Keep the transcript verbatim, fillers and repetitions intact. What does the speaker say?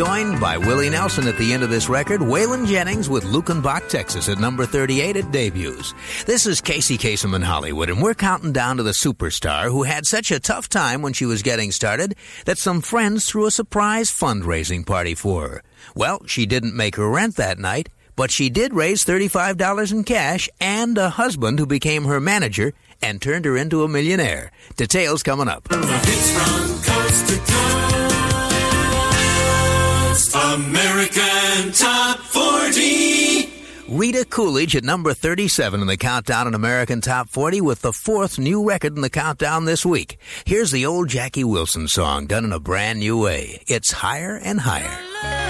Joined by Willie Nelson at the end of this record, Waylon Jennings with Lukenbach, Texas at number thirty-eight at debuts. This is Casey Kasem in Hollywood, and we're counting down to the superstar who had such a tough time when she was getting started that some friends threw a surprise fundraising party for her. Well, she didn't make her rent that night, but she did raise thirty-five dollars in cash and a husband who became her manager and turned her into a millionaire. Details coming up. Hits from coast to coast, American Top forty. Rita Coolidge at number thirty-seven in the countdown in American Top forty with the fourth new record in the countdown this week. Here's the old Jackie Wilson song done in a brand new way. It's Higher and Higher.